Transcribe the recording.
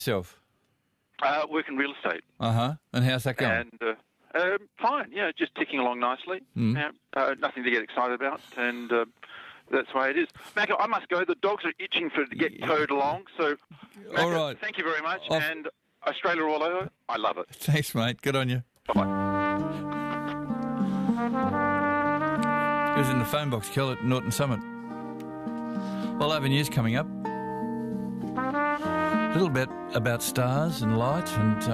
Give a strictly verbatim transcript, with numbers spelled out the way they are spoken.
Self. Uh, work in real estate. Uh-huh. And how's that going? And uh, uh, fine, yeah, just ticking along nicely. Mm. Yeah, uh, nothing to get excited about, and uh, that's the way it is. Macca, I must go. The dogs are itching for to get towed along. So, Macca, All right. thank you very much. Off- And Australia all over, I love it. Thanks, mate. Good on you. Bye-bye. He was in the phone box, Kel, at Norton Summit. Well, over news coming up. A little bit about stars and light and... Uh,